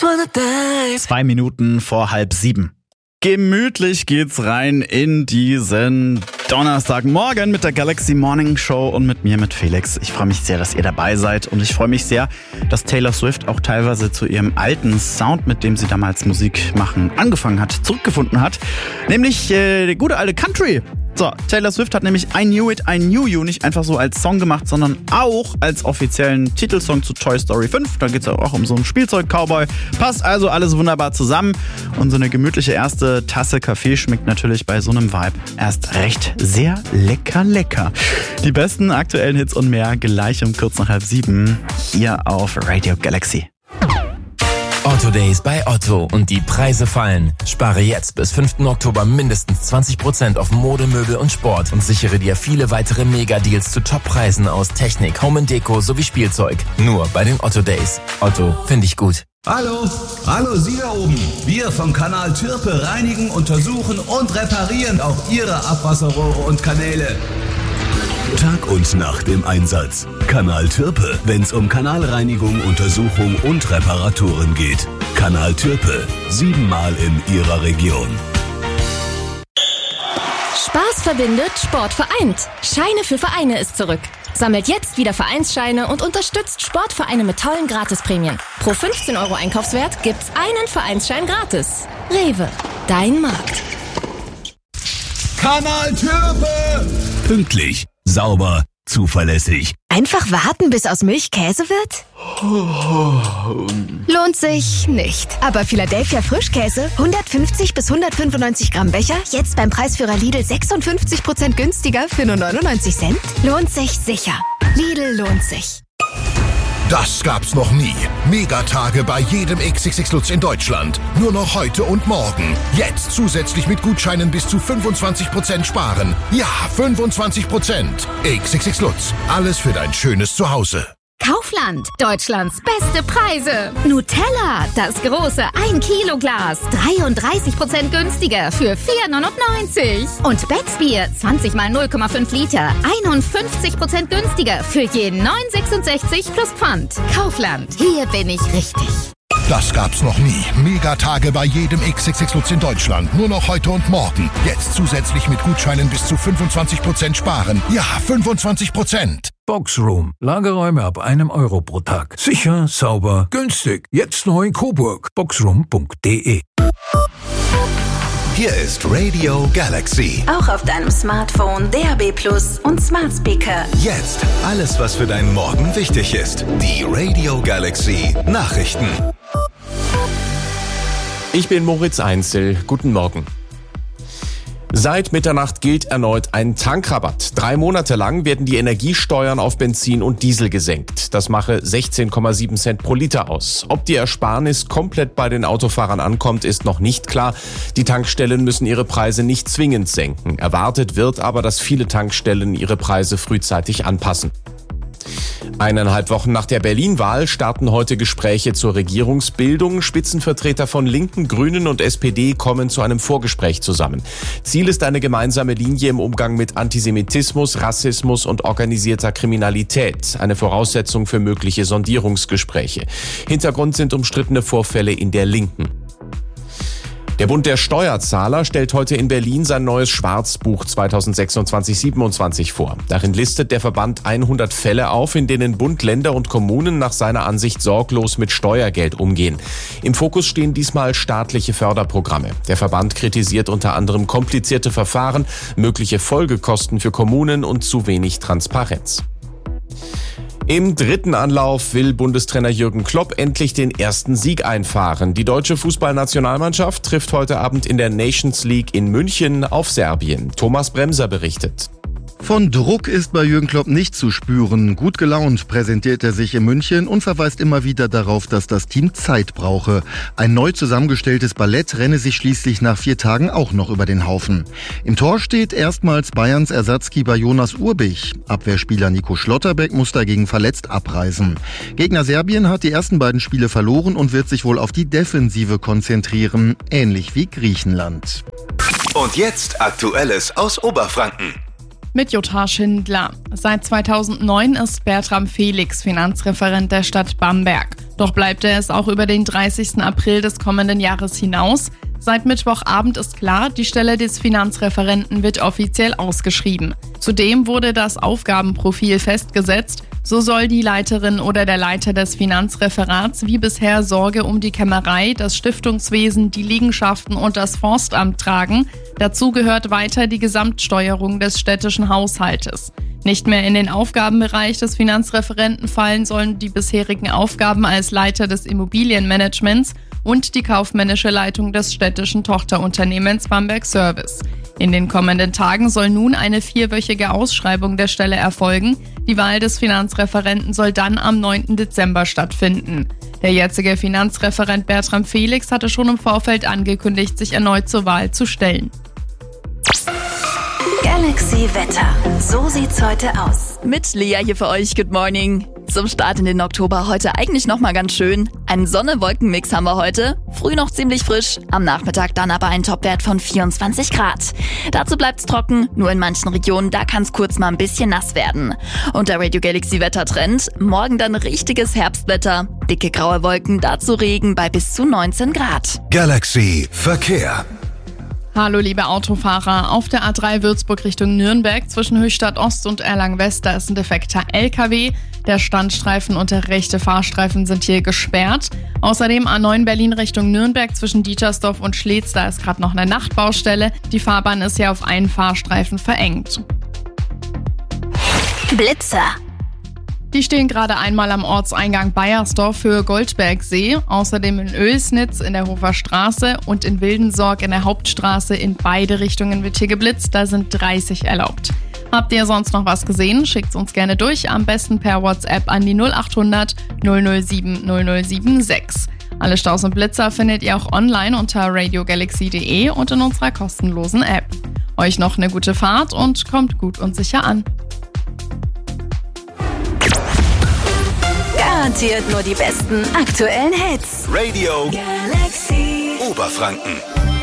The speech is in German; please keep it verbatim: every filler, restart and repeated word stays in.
Zwei Minuten vor halb sieben. Gemütlich geht's rein in diesen Donnerstagmorgen mit der Galaxy Morning Show und mit mir, mit Felix. Ich freue mich sehr, dass ihr dabei seid und ich freue mich sehr, dass Taylor Swift auch teilweise zu ihrem alten Sound, mit dem sie damals Musik machen angefangen hat, zurückgefunden hat. Nämlich äh, die gute alte Country. So, Taylor Swift hat nämlich I Knew It, I Knew You nicht einfach so als Song gemacht, sondern auch als offiziellen Titelsong zu Toy Story fünf. Da geht es auch um so einen Spielzeug-Cowboy. Passt also alles wunderbar zusammen. Und so eine gemütliche erste Tasse Kaffee schmeckt natürlich bei so einem Vibe erst recht sehr lecker, lecker. Die besten aktuellen Hits und mehr gleich um kurz nach halb sieben hier auf Radio Galaxy. Otto Days bei Otto und die Preise fallen. Spare jetzt bis fünften Oktober mindestens zwanzig Prozent auf Mode, Möbel und Sport und sichere dir viele weitere Mega-Deals zu Top-Preisen aus Technik, Home and Deko sowie Spielzeug. Nur bei den Otto Days. Otto, finde ich gut. Hallo, hallo Sie da oben. Wir vom Kanal Türpe reinigen, untersuchen und reparieren auch Ihre Abwasserrohre und Kanäle. Tag und Nacht im Einsatz. Kanal Türpe, wenn's um Kanalreinigung, Untersuchung und Reparaturen geht. Kanal Türpe, siebenmal in Ihrer Region. Spaß verbindet, Sport vereint. Scheine für Vereine ist zurück. Sammelt jetzt wieder Vereinsscheine und unterstützt Sportvereine mit tollen Gratisprämien. Pro fünfzehn Euro Einkaufswert gibt's einen Vereinsschein gratis. Rewe, dein Markt. Kanal Türpe! Pünktlich, sauber, zuverlässig. Einfach warten, bis aus Milch Käse wird? Lohnt sich nicht. Aber Philadelphia Frischkäse, hundertfünfzig bis hundertfünfundneunzig Gramm Becher, jetzt beim Preisführer Lidl sechsundfünfzig Prozent günstiger für nur neunundneunzig Cent? Lohnt sich sicher. Lidl lohnt sich. Das gab's noch nie. Megatage bei jedem X X X Lutz in Deutschland. Nur noch heute und morgen. Jetzt zusätzlich mit Gutscheinen bis zu fünfundzwanzig Prozent sparen. Ja, fünfundzwanzig Prozent. X X X Lutz. Alles für dein schönes Zuhause. Kaufland, Deutschlands beste Preise. Nutella, das große ein Kilo Glas, dreiunddreißig Prozent günstiger für vier neunundneunzig. Und Becksbier, zwanzig mal null Komma fünf Liter, einundfünfzig Prozent günstiger für jeden neun sechsundsechzig plus Pfand. Kaufland, hier bin ich richtig. Das gab's noch nie. Megatage bei jedem X X X Lutz in Deutschland. Nur noch heute und morgen. Jetzt zusätzlich mit Gutscheinen bis zu fünfundzwanzig Prozent sparen. Ja, fünfundzwanzig Prozent. Boxroom. Lagerräume ab einem Euro pro Tag. Sicher, sauber, günstig. Jetzt neu in Coburg. boxroom punkt de. Hier ist Radio Galaxy. Auch auf deinem Smartphone, D A B Plus und Smart Speaker. Jetzt alles, was für deinen Morgen wichtig ist. Die Radio Galaxy Nachrichten. Ich bin Moritz Einzel. Guten Morgen. Seit Mitternacht gilt erneut ein Tankrabatt. Drei Monate lang werden die Energiesteuern auf Benzin und Diesel gesenkt. Das mache sechzehn Komma sieben Cent pro Liter aus. Ob die Ersparnis komplett bei den Autofahrern ankommt, ist noch nicht klar. Die Tankstellen müssen ihre Preise nicht zwingend senken. Erwartet wird aber, dass viele Tankstellen ihre Preise frühzeitig anpassen. Eineinhalb Wochen nach der Berlin-Wahl starten heute Gespräche zur Regierungsbildung. Spitzenvertreter von Linken, Grünen und S P D kommen zu einem Vorgespräch zusammen. Ziel ist eine gemeinsame Linie im Umgang mit Antisemitismus, Rassismus und organisierter Kriminalität. Eine Voraussetzung für mögliche Sondierungsgespräche. Hintergrund sind umstrittene Vorfälle in der Linken. Der Bund der Steuerzahler stellt heute in Berlin sein neues Schwarzbuch zweitausendsechsundzwanzig siebenundzwanzig vor. Darin listet der Verband hundert Fälle auf, in denen Bund, Länder und Kommunen nach seiner Ansicht sorglos mit Steuergeld umgehen. Im Fokus stehen diesmal staatliche Förderprogramme. Der Verband kritisiert unter anderem komplizierte Verfahren, mögliche Folgekosten für Kommunen und zu wenig Transparenz. Im dritten Anlauf will Bundestrainer Jürgen Klopp endlich den ersten Sieg einfahren. Die deutsche Fußballnationalmannschaft trifft heute Abend in der Nations League in München auf Serbien. Thomas Bremser berichtet. Von Druck ist bei Jürgen Klopp nicht zu spüren. Gut gelaunt präsentiert er sich in München und verweist immer wieder darauf, dass das Team Zeit brauche. Ein neu zusammengestelltes Ballett renne sich schließlich nach vier Tagen auch noch über den Haufen. Im Tor steht erstmals Bayerns Ersatzkeeper Jonas Urbich. Abwehrspieler Nico Schlotterbeck muss dagegen verletzt abreisen. Gegner Serbien hat die ersten beiden Spiele verloren und wird sich wohl auf die Defensive konzentrieren, ähnlich wie Griechenland. Und jetzt Aktuelles aus Oberfranken. Mit Jutta Schindler. Seit zweitausendneun ist Bertram Felix Finanzreferent der Stadt Bamberg. Doch bleibt er es auch über den dreißigsten April des kommenden Jahres hinaus. Seit Mittwochabend ist klar, die Stelle des Finanzreferenten wird offiziell ausgeschrieben. Zudem wurde das Aufgabenprofil festgesetzt. So soll die Leiterin oder der Leiter des Finanzreferats wie bisher Sorge um die Kämmerei, das Stiftungswesen, die Liegenschaften und das Forstamt tragen. Dazu gehört weiter die Gesamtsteuerung des städtischen Haushaltes. Nicht mehr in den Aufgabenbereich des Finanzreferenten fallen sollen die bisherigen Aufgaben als Leiter des Immobilienmanagements und die kaufmännische Leitung des städtischen Tochterunternehmens Bamberg Service. In den kommenden Tagen soll nun eine vierwöchige Ausschreibung der Stelle erfolgen. Die Wahl des Finanzreferenten soll dann am neunten Dezember stattfinden. Der jetzige Finanzreferent Bertram Felix hatte schon im Vorfeld angekündigt, sich erneut zur Wahl zu stellen. Galaxy Wetter. So sieht's heute aus. Mit Lea hier für euch. Good morning. Zum Start in den Oktober heute eigentlich nochmal ganz schön. Einen Sonne-Wolken-Mix haben wir heute. Früh noch ziemlich frisch, am Nachmittag dann aber ein Topwert von vierundzwanzig Grad. Dazu bleibt's trocken, nur in manchen Regionen, da kann's kurz mal ein bisschen nass werden. Und der Radio Galaxy Wettertrend, morgen dann richtiges Herbstwetter. Dicke graue Wolken, dazu Regen bei bis zu neunzehn Grad. Galaxy Verkehr. Hallo liebe Autofahrer, auf der A drei Würzburg Richtung Nürnberg zwischen Höchstadt Ost und Erlangen West, da ist ein defekter L K W. Der Standstreifen und der rechte Fahrstreifen sind hier gesperrt. Außerdem A neun Berlin Richtung Nürnberg zwischen Dietersdorf und Schletz, da ist gerade noch eine Nachtbaustelle. Die Fahrbahn ist hier auf einen Fahrstreifen verengt. Blitzer. Die stehen gerade einmal am Ortseingang Baiersdorf für Goldbergsee, außerdem in Oelsnitz in der Hofer Straße und in Wildensorg in der Hauptstraße. In beide Richtungen wird hier geblitzt, da sind dreißig erlaubt. Habt ihr sonst noch was gesehen? Schickt's uns gerne durch, am besten per WhatsApp an die null acht hundert null null sieben null null sieben sechs. Alle Staus und Blitzer findet ihr auch online unter radio galaxy punkt de und in unserer kostenlosen App. Euch noch eine gute Fahrt und kommt gut und sicher an. Garantiert nur die besten aktuellen Hits. Radio Galaxy Oberfranken.